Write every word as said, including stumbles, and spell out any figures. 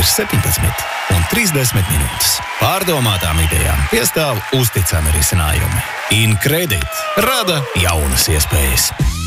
septiņpadsmit un trīsdesmit minūtes. Pārdomātām idejām piestāv uzticami risinājumi. InCredit rada jaunas iespējas.